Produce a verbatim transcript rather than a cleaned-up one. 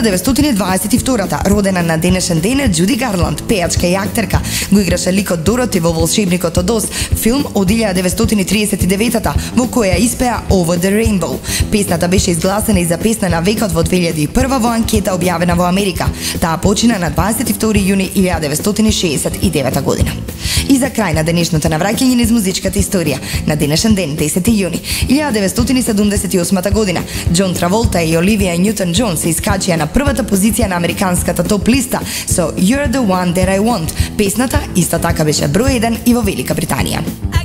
деветстотини дваесет и втора родена на денешен ден е Џуди Гарланд, пејачка и актерка. Го играше ликот Дороти во Волшебникот од Оз, филм од илјада деветстотини триесет и девета во која испеа Over the Rainbow. Песната беше изгласена и за песна на векот во две илјади и прва во анкета објавена во Америка. Таа почина на дваесет и втори јуни илјада деветстотини шеесет и девета година. И за крај на денешното навраќање низ музичката историја, на денешен ден, десети јуни илјада деветстотини седумдесет и осма година, Џон Траволта и Оливија Њутон Џон се искачија на првата позиција на американската топ листа со You're the One That I Want. Песната исто така беше број еден и во Велика Британија.